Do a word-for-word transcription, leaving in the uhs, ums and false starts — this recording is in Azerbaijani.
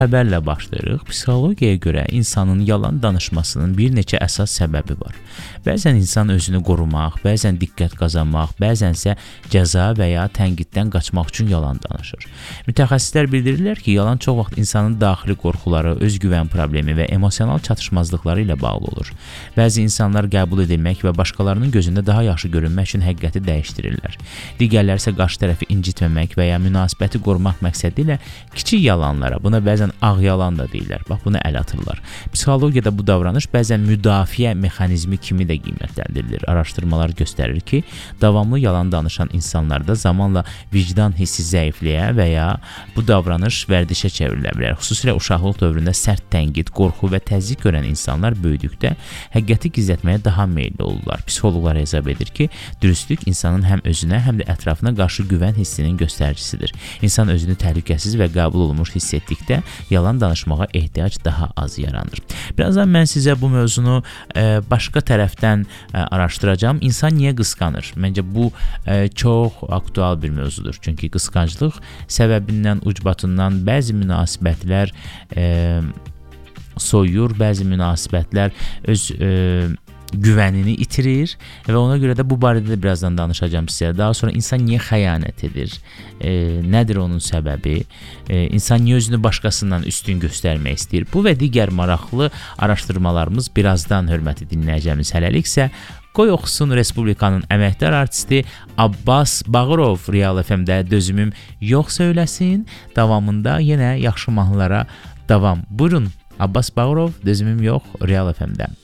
Xəbərlə başlayırıq. Psixologiyaya görə insanın yalan danışmasının bir neçə əsas səbəbi var. Bəzən insan özünü qorumaq, bəzən diqqət qazanmaq, bəzənsə cəza və ya tənqiddən qaçmaq üçün yalan danışır. Mütəxəssislər bildirirlər ki, yalan çox vaxt insanın daxili qorxuları, özgüvən problemi və emosional çatışmazlıqları ilə bağlı olur. Bəzi insanlar qəbul edilmək və başqalarının gözündə daha yaxşı görünmək üçün həqiqəti dəyişdirirlər. Digərləri isə qarşı tərəfi incitməmək və ya münasibəti qorumaq məqsədi ilə kiçik yalanlara, buna bəzən ağ yalan da deyirlər. Bax, bunu əl atırlar. Psixologiyada bu davranış bəzən müdafiə mexanizmi kimi də qiymətləndirilir. Araşdırmalar göstərir ki, davamlı yalan danışan insanlarda zamanla vicdan hissi zəifləyə və ya bu davranış vərdişə çevrilə bilər. Xüsusilə uşaqlıq dövründə sərt tənqid, qorxu və təzyiq görən insanlar böyüdükdə həqiqəti gizlətməyə daha meylli olurlar. Psixoloqlar hesab edir ki, dürüstlük insanın həm özünə, həm də ətrafına qarşı güvən hissinin göstəricisidir. İnsan özünü təhlükəsiz və qəbul olunmuş hiss etdikdə yalan danışmağa ehtiyac daha az yaranır. Birazdan mən sizə bu mövzunu e, başqa tərəfdən e, araşdıracağam. İnsan niyə qısqanır? Məncə bu e, çox aktual bir mövzudur. Çünki qısqanclıq səbəbindən, ucbatından bəzi münasibətlər e, soyuyur, bəzi münasibətlər öz e, güvənini itirir və ona görə də bu barədə də birazdan danışacağam sizə. Daha sonra insan niyə xəyanət edir? E, nədir onun səbəbi? E, insan niyə özünü başqasından üstün göstərmək istəyir? Bu və digər maraqlı araşdırmalarımız birazdan, hörmətli dinləyəcəyimiz, hələliksə qoy oxusun Respublikanın əməkdar artisti Abbas Bağırov Real F M-də Dözümüm Yox söyləsin. Davamında yenə yaxşı mahnılara davam. Buyurun, Abbas Bağırov, Dözümüm Yox Real F M-də.